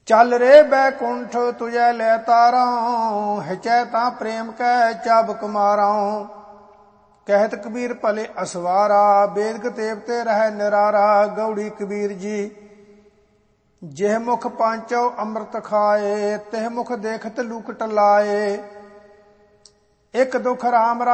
चल रे बैकुंठ तुझे ले तारां, हिचै तां प्रेम कै चाबुक मारां। कहत कबीर भले असवारा, बेदक तेवते रह निरारा। गौड़ी कबीर जी जिह मुख पांचौ अमृत खाए, तिह मुख देखत लूकट लाए। एक दुख राम